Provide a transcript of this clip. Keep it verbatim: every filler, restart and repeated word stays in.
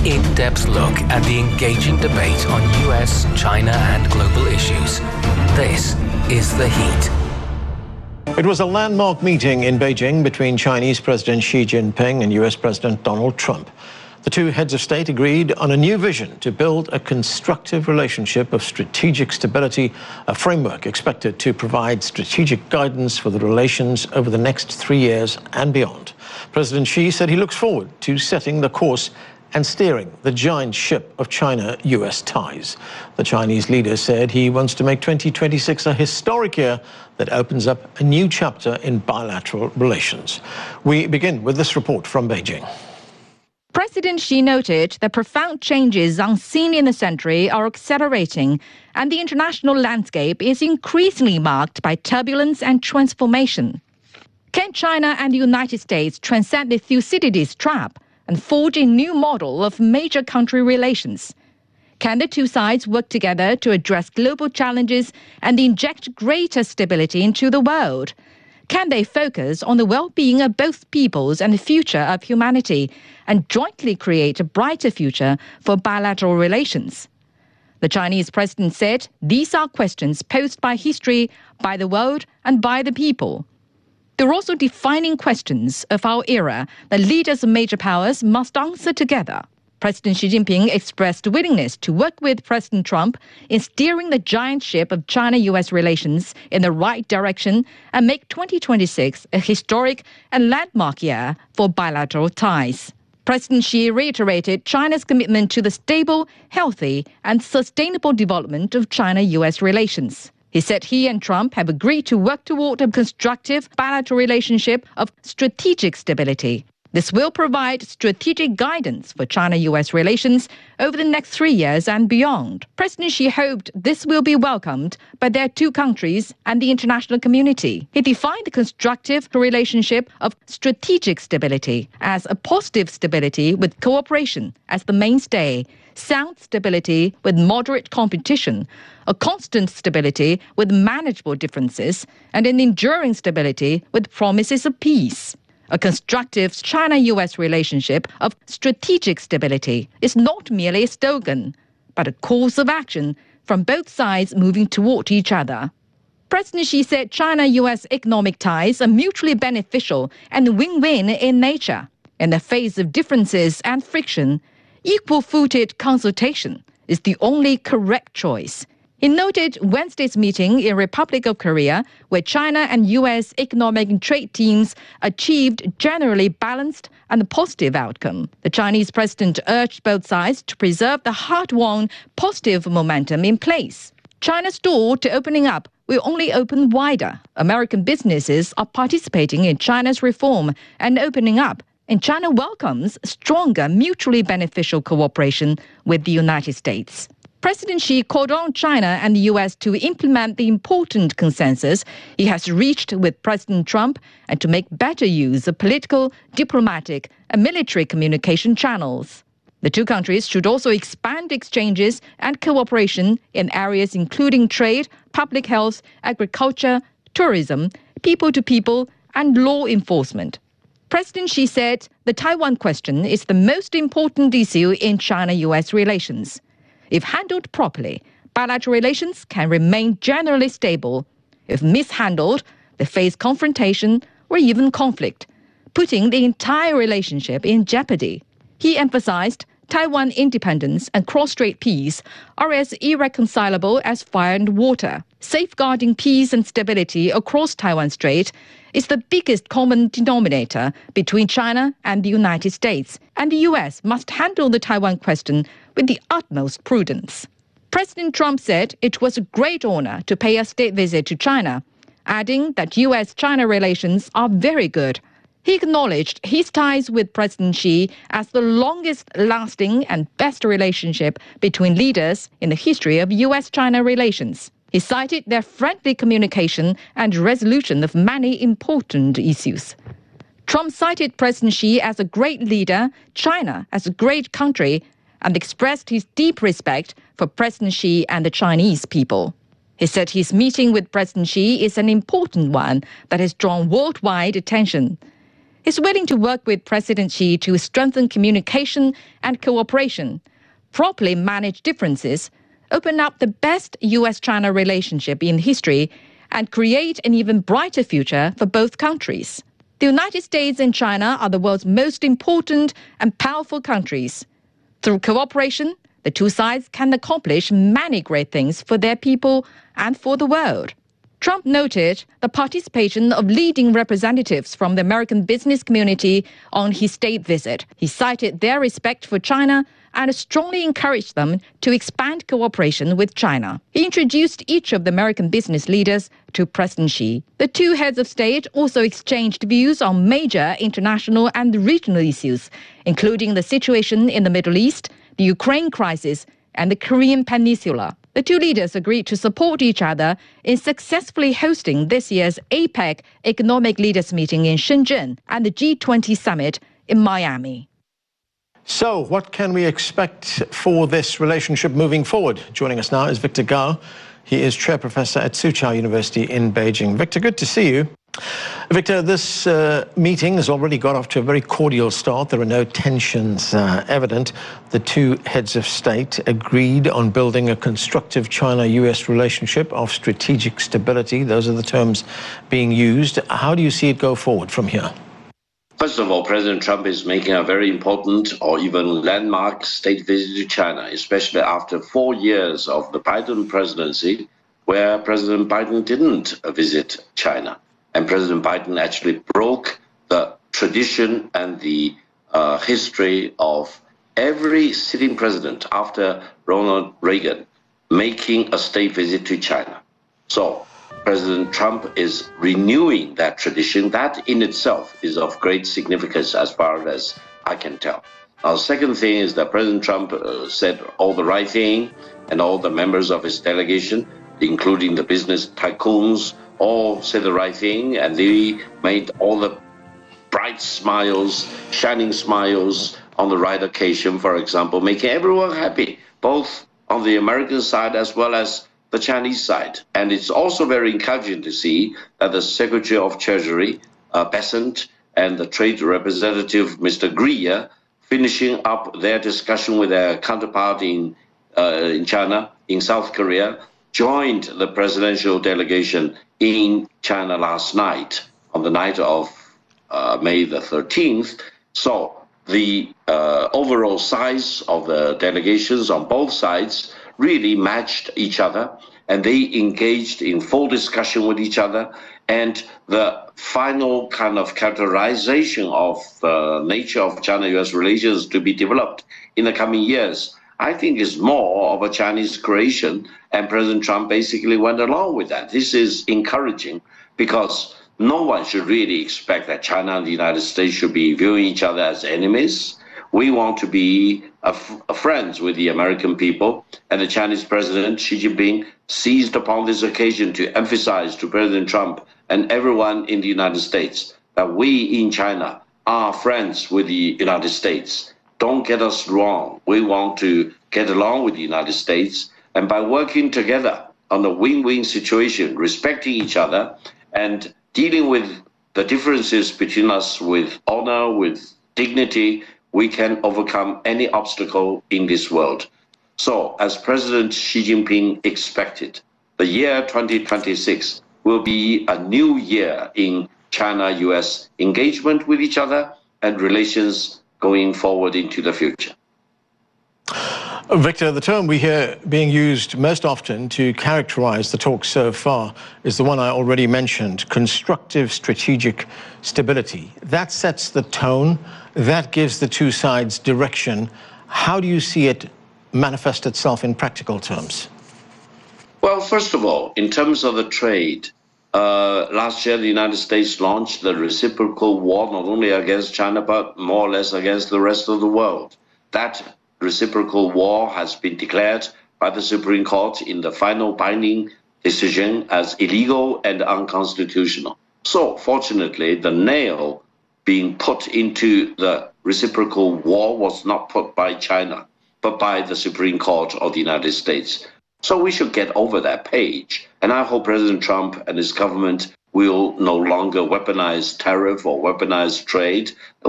in-depth look at the engaging debate on U S, China and global issues. This is The Heat. It was a landmark meeting in Beijing between Chinese President Xi Jinping and U S President Donald Trump. The two heads of state agreed on a new vision to build a constructive relationship of strategic stability, a framework expected to provide strategic guidance for the relations over the next three years and beyond. President Xi said he looks forward to setting the course and steering the giant ship of China-U S ties. The Chinese leader said he wants to make twenty twenty-six a historic year that opens up a new chapter in bilateral relations. We begin with this report from Beijing. President Xi noted that profound changes unseen in the century are accelerating, and the international landscape is increasingly marked by turbulence and transformation. Can China and the United States transcend the Thucydides trap and forge a new model of major country relations? Can the two sides work together to address global challenges and inject greater stability into the world? Can they focus on the well-being of both peoples and the future of humanity and jointly create a brighter future for bilateral relations? The Chinese president said these are questions posed by history, by the world, and by the people. They're also defining questions of our era that leaders of major powers must answer together. President Xi Jinping expressed willingness to work with President Trump in steering the giant ship of China-U S relations in the right direction and make twenty twenty-six a historic and landmark year for bilateral ties. President Xi reiterated China's commitment to the stable, healthy, and sustainable development of China-U S relations. He said he and Trump have agreed to work toward a constructive bilateral relationship of strategic stability. This will provide strategic guidance for China-U S relations over the next three years and beyond. President Xi hoped this will be welcomed by their two countries and the international community. He defined the constructive relationship of strategic stability as a positive stability with cooperation as the mainstay, sound stability with moderate competition, a constant stability with manageable differences, and an enduring stability with promises of peace. A constructive China-U S relationship of strategic stability is not merely a slogan, but a course of action from both sides moving toward each other. President Xi said China-U S economic ties are mutually beneficial and win-win in nature. In the face of differences and friction, equal-footed consultation is the only correct choice. He noted Wednesday's meeting in Republic of Korea, where China and U S economic and trade teams achieved generally balanced and positive outcome. The Chinese president urged both sides to preserve the hard-won positive momentum in place. China's door to opening up will only open wider. American businesses are participating in China's reform and opening up, and China welcomes stronger mutually beneficial cooperation with the United States. President Xi called on China and the U S to implement the important consensus he has reached with President Trump and to make better use of political, diplomatic, and military communication channels. The two countries should also expand exchanges and cooperation in areas including trade, public health, agriculture, tourism, people-to-people, and law enforcement. President Xi said the Taiwan question is the most important issue in China-U S relations. If handled properly, bilateral relations can remain generally stable. If mishandled, they face confrontation or even conflict, putting the entire relationship in jeopardy. He emphasized Taiwan independence and cross-strait peace are as irreconcilable as fire and water. Safeguarding peace and stability across Taiwan Strait is the biggest common denominator between China and the United States, and the U S must handle the Taiwan question with the utmost prudence. President Trump said it was a great honor to pay a state visit to China, adding that U S China relations are very good. He acknowledged his ties with President Xi as the longest-lasting and best relationship between leaders in the history of U S China relations. He cited their friendly communication and resolution of many important issues. Trump cited President Xi as a great leader, China as a great country, and expressed his deep respect for President Xi and the Chinese people. He said his meeting with President Xi is an important one that has drawn worldwide attention. is willing to work with President Xi to strengthen communication and cooperation, properly manage differences, open up the best U S China relationship in history, and create an even brighter future for both countries. The United States and China are the world's most important and powerful countries. Through cooperation, the two sides can accomplish many great things for their people and for the world. Trump noted the participation of leading representatives from the American business community on his state visit. He cited their respect for China and strongly encouraged them to expand cooperation with China. He introduced each of the American business leaders to President Xi. The two heads of state also exchanged views on major international and regional issues, including the situation in the Middle East, the Ukraine crisis, and the Korean Peninsula. The two leaders agreed to support each other in successfully hosting this year's APEC Economic Leaders Meeting in Shenzhen and the G twenty Summit in Miami. So, what can we expect for this relationship moving forward? Joining us now is Victor Gao. He is chair professor at Soochow University in Beijing. Victor, good to see you. Victor, this uh, meeting has already got off to a very cordial start. There are no tensions uh, evident. The two heads of state agreed on building a constructive China-U S relationship of strategic stability. Those are the terms being used. How do you see it go forward from here? First of all, President Trump is making a very important or even landmark state visit to China, especially after four years of the Biden presidency, where President Biden didn't visit China. And President Biden actually broke the tradition and the uh, history of every sitting president after Ronald Reagan making a state visit to China. So President Trump is renewing that tradition. That in itself is of great significance as far as I can tell. Now, the second thing is that President Trump uh, said all the right thing, and all the members of his delegation, including the business tycoons, all said the right thing, and they made all the bright smiles, shining smiles on the right occasion, for example, making everyone happy, both on the American side as well as the Chinese side. And it's also very encouraging to see that the Secretary of Treasury, uh, Bessent, and the Trade Representative, Mister Greer, finishing up their discussion with their counterpart in, uh, in China, in South Korea, joined the presidential delegation in China last night, on the night of uh, May the thirteenth. So the uh, overall size of the delegations on both sides really matched each other, and they engaged in full discussion with each other. And the final kind of characterization of the nature of China-U S relations to be developed in the coming years, I think is more of a Chinese creation, and President Trump basically went along with that. This is encouraging because no one should really expect that China and the United States should be viewing each other as enemies. We want to be a f- a friends with the American people, and the Chinese President Xi Jinping seized upon this occasion to emphasize to President Trump and everyone in the United States that we in China are friends with the United States. Don't get us wrong. We want to get along with the United States, and by working together on a win-win situation, respecting each other and dealing with the differences between us with honor, with dignity, we can overcome any obstacle in this world. So, as President Xi Jinping expected, the year twenty twenty-six will be a new year in China-U S engagement with each other and relations going forward into the future. Victor, the term we hear being used most often to characterize the talks so far is the one I already mentioned, constructive strategic stability. That sets the tone, that gives the two sides direction. How do you see it manifest itself in practical terms? Well, first of all, in terms of the trade, uh, last year the United States launched the reciprocal war not only against China, but more or less against the rest of the world. That reciprocal war has been declared by the Supreme Court in the final binding decision as illegal and unconstitutional. So, fortunately, the nail being put into the reciprocal war was not put by China, but by the Supreme Court of the United States. So we should get over that page. And I hope President Trump and his government will no longer weaponize tariff or weaponize trade.